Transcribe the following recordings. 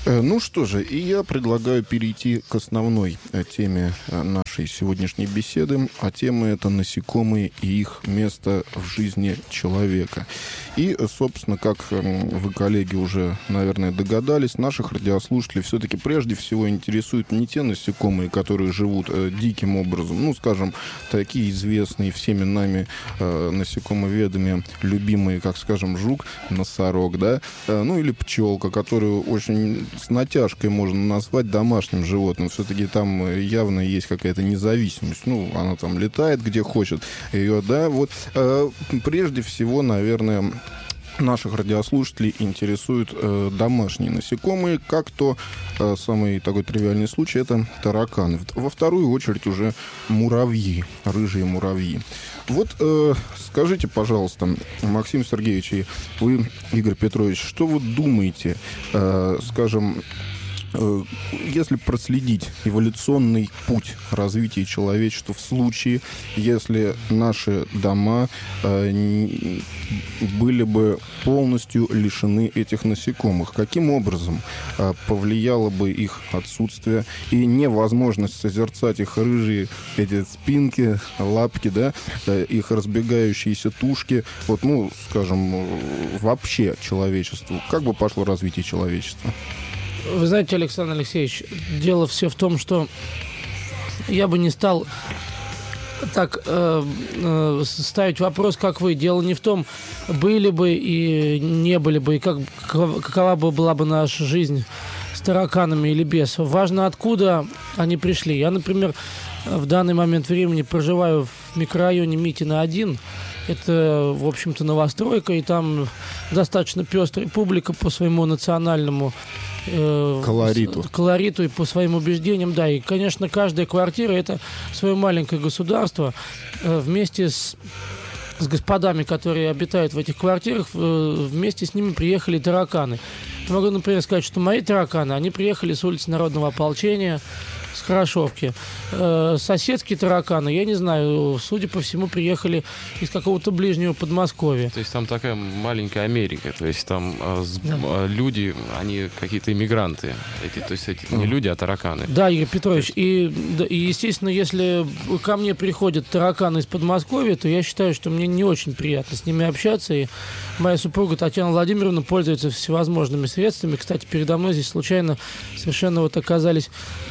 Ну что же, и я предлагаю перейти к основной теме нашей сегодняшней беседы. А тема — это насекомые и их место в жизни человека. И, собственно, как вы, коллеги, уже, наверное, догадались, наших радиослушателей все-таки прежде всего интересуют не те насекомые, которые живут диким образом, ну, скажем, такие известные всеми нами насекомоведами, любимые, как, скажем, жук, носорог, да, ну, или пчелка, которую очень с натяжкой можно назвать домашним животным. Все-таки там явно есть какая-то независимость. Ну, она там летает где хочет. Ее, да, вот. Прежде всего, наверное, наших радиослушателей интересуют домашние насекомые, как то самый такой тривиальный случай — это тараканы. Во вторую очередь уже муравьи, рыжие муравьи. Вот скажите, пожалуйста, Максим Сергеевич, и вы, Игорь Петрович, что вы думаете, скажем, если проследить эволюционный путь развития человечества в случае, если наши дома были бы полностью лишены этих насекомых, каким образом повлияло бы их отсутствие и невозможность созерцать их рыжие эти спинки, лапки, да, их разбегающиеся тушки, вот, ну, скажем, вообще человечеству? Как бы пошло развитие человечества? Вы знаете, Александр Алексеевич, дело все в том, что я бы не стал так ставить вопрос, как вы. Дело не в том, были бы и не были бы, и какова бы была бы наша жизнь с тараканами или без. Важно, откуда они пришли. Я, например, в данный момент времени проживаю в микрорайоне Митина-1. Это, в общем-то, новостройка, и там достаточно пестрая публика по своему национальному колориту и по своим убеждениям, да. И, конечно, каждая квартира — это свое маленькое государство. Вместе с господами, которые обитают в этих квартирах, вместе с ними приехали тараканы. Я могу, например, сказать, что мои тараканы, они приехали с улицы Народного ополчения, с Хорошовки. Соседские тараканы, я не знаю, судя по всему, приехали из какого-то ближнего Подмосковья. То есть там такая маленькая Америка, то есть там люди, они какие-то иммигранты, то есть эти не люди, а тараканы. Да, Игорь Петрович, и естественно, если ко мне приходят тараканы из Подмосковья, то я считаю, что мне не очень приятно с ними общаться, и моя супруга Татьяна Владимировна пользуется всевозможными средствами. Кстати, передо мной здесь случайно совершенно вот оказалось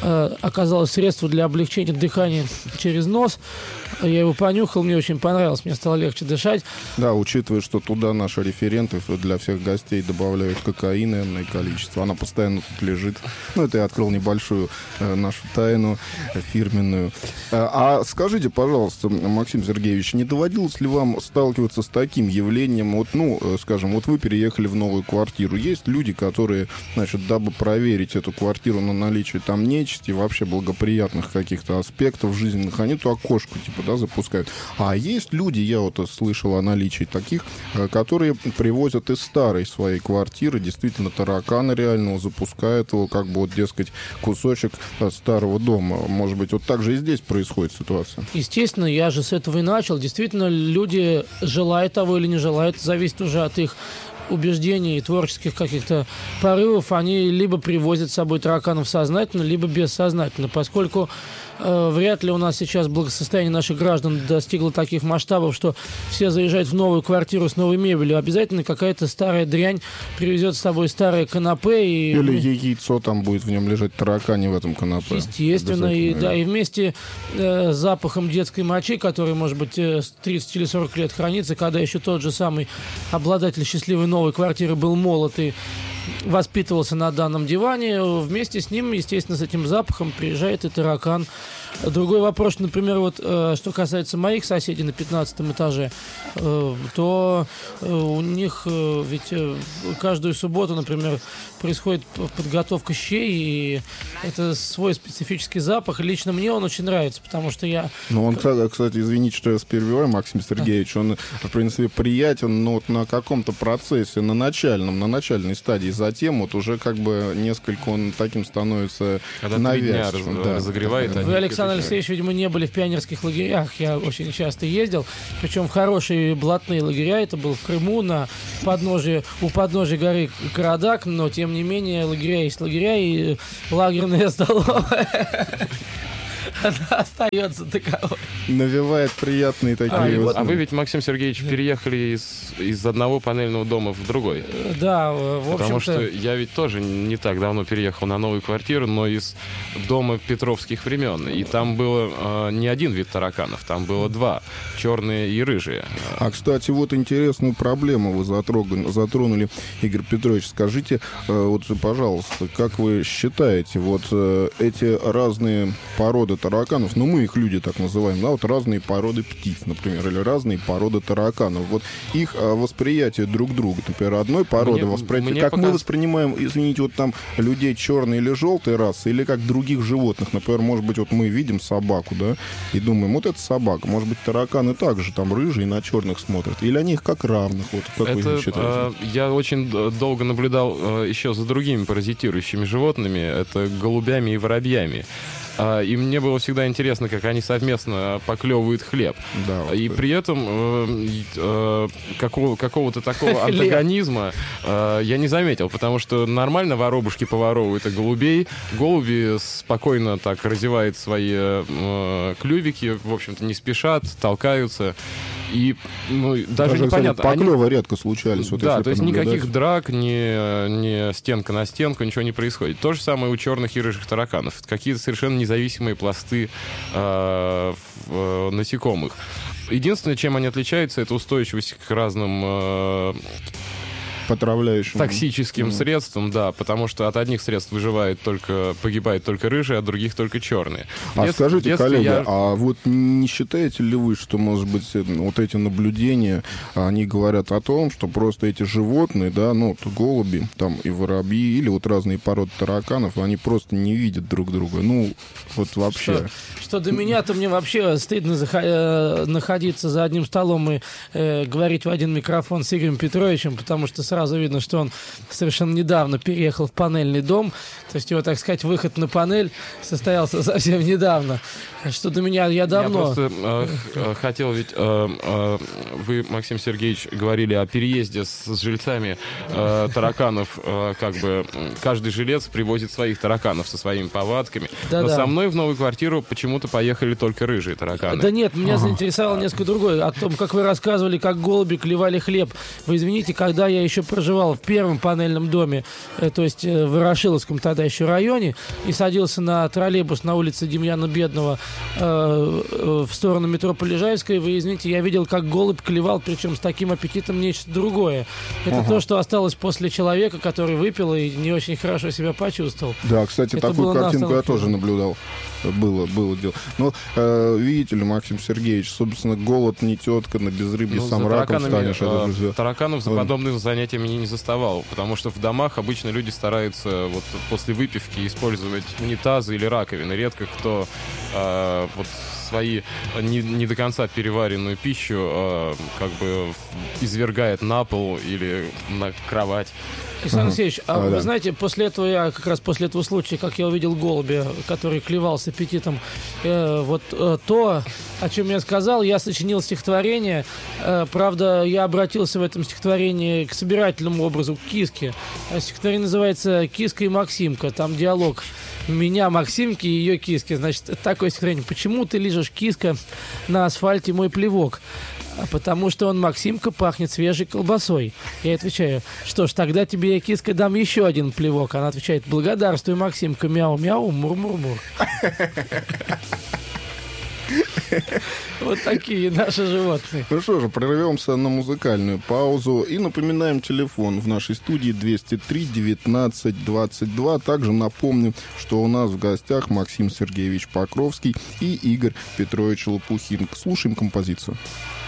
средство для облегчения дыхания через нос. Я его понюхал, мне очень понравилось, мне стало легче дышать. Да, учитывая, что туда наши референты для всех гостей добавляют кокаин энное количество, она постоянно тут лежит. Ну, это я открыл небольшую нашу тайну фирменную. А скажите, пожалуйста, Максим Сергеевич, не доводилось ли вам сталкиваться с таким явлением? Вот, ну, скажем, вот вы переехали в новую квартиру. Есть люди, которые, значит, дабы проверить эту квартиру на наличие там нечисти, вообще благоприятных каких-то аспектов жизненных, они ту окошку, типа, да, запускают. А есть люди, я вот слышал о наличии таких, которые привозят из старой своей квартиры действительно таракана реального, запускают его, как бы вот, дескать, кусочек старого дома. Может быть, вот так же и здесь происходит ситуация? Естественно, я же с этого и начал. Действительно, люди, желают того или не желают, зависит уже от их убеждений и творческих каких-то порывов, они либо привозят с собой тараканов сознательно, либо бессознательно, поскольку вряд ли у нас сейчас благосостояние наших граждан достигло таких масштабов, что все заезжают в новую квартиру с новой мебелью. Обязательно какая-то старая дрянь привезет с собой старое канапе. Или яйцо там будет в нем лежать, таракани в этом канапе. Естественно, и, да, и вместе с запахом детской мочи, который, может быть, 30 или 40 лет хранится, когда еще тот же самый обладатель счастливой новой квартиры был молод и воспитывался на данном диване, вместе с ним, естественно, с этим запахом приезжает и таракан. Другой вопрос, например, вот что касается моих соседей на 15 этаже, то у них ведь каждую субботу, например, происходит подготовка щей, и это свой специфический запах. Лично мне он очень нравится, потому что я... Ну, он, кстати, извините, что я вас перебиваю, Максим Сергеевич, он, в принципе, приятен, но вот на каком-то процессе, на начальной стадии затем вот уже как бы несколько он таким становится навязчивым. Разогревает. Вы, Александр Алексеевич, видимо, не были в пионерских лагерях. Я очень часто ездил, причем в хорошие блатные лагеря. Это был в Крыму, у подножия горы Карадак, но тем не менее лагеря есть лагеря и лагерная столовая. Она остается таковой. Навевает приятные такие вот... А вы ведь, Максим Сергеевич, переехали из одного панельного дома в другой. Да, в общем-то... Потому что я ведь тоже не так давно переехал на новую квартиру, но из дома петровских времен. И там было не один вид тараканов, там было два. Черные и рыжие. А, кстати, вот интересную проблему вы затронули, Игорь Петрович. Скажите, вот, пожалуйста, как вы считаете, вот эти разные породы тараканов, ну, мы их люди так называем, да, вот разные породы птиц, например, или разные породы тараканов, вот их восприятие друг друга, например, одной породы мы воспринимаем, извините, вот там людей черной или желтой расы, или как других животных, например, может быть, вот мы видим собаку, да, и думаем, вот это собака, может быть, тараканы также там рыжие на черных смотрят, или они их как равных, вот как вы считаете? Я очень долго наблюдал еще за другими паразитирующими животными, это голубями и воробьями. И мне было всегда интересно, как они совместно поклевывают хлеб. Да, вот и при этом какого-то такого антагонизма я не заметил, потому что нормально воробушки поворовывают голубей. Голуби спокойно так разевают свои клювики, в общем-то, не спешат, толкаются. И даже непонятно. Поклёвы редко случались. Вот да, то есть никаких драк, ни стенка на стенку, ничего не происходит. То же самое у черных и рыжих тараканов. Какие-то совершенно независимые пласты насекомых. Единственное, чем они отличаются, это устойчивость к разным потравляющим токсическим средствам, да, потому что от одних средств погибает только рыжие, от других только черные. Скажите, коллега, а вот не считаете ли вы, что, может быть, вот эти наблюдения, они говорят о том, что просто эти животные, да, ну, вот голуби, там, и воробьи, или вот разные породы тараканов, они просто не видят друг друга, ну, вот вообще. Что до меня-то мне вообще стыдно находиться за одним столом и говорить в один микрофон с Игорем Петровичем, потому что сразу видно, что он совершенно недавно переехал в панельный дом. То есть его, так сказать, выход на панель состоялся совсем недавно. Что до меня, я давно... Я просто хотел, ведь вы, Максим Сергеевич, говорили о переезде с жильцами тараканов. Как бы каждый жилец привозит своих тараканов со своими повадками. Но со мной в новую квартиру почему-то поехали только рыжие тараканы. Да нет, меня заинтересовало несколько другое. О том, как вы рассказывали, как голуби клевали хлеб. Вы извините, когда я еще проживал в первом панельном доме, то есть в Ворошиловском тогда еще районе, и садился на троллейбус на улице Демьяна Бедного в сторону метро Полежаевская, вы извините, я видел, как голубь клевал, причем с таким аппетитом нечто другое. Это то, что осталось после человека, который выпил и не очень хорошо себя почувствовал. Да, кстати, такую картинку я тоже наблюдал. Было дело. Но, видите ли, Максим Сергеевич, собственно, голод не тетка, на безрыбье сам раком станешь. Тараканов за подобными занятиями не заставал, потому что в домах обычно люди стараются вот после выпивки использовать унитазы или раковины. Редко кто вот свои не до конца переваренную пищу как бы извергает на пол или на кровать. Александр Алексеевич, вы знаете, после этого случая, как я увидел голубя, который клевал с аппетитом, то, о чем я сказал, я сочинил стихотворение. Правда, я обратился в этом стихотворении к собирательному образу, к киске. Стихотворение называется «Киска и Максимка». Там диалог меня, Максимки, и ее киски. Значит, такое стихотворение. «Почему ты лижешь, киска, на асфальте мой плевок? Потому что он, Максимка, пахнет свежей колбасой». Я отвечаю: что ж, тогда тебе я, киска, дам еще один плевок. Она отвечает: благодарствуй, Максимка, мяу-мяу, мур-мур-мур. Вот такие наши животные. Ну что же, прервемся на музыкальную паузу и напоминаем телефон в нашей студии 203 19 22. Также напомню, что у нас в гостях Максим Сергеевич Покровский и Игорь Петрович Лопухин. Слушаем композицию.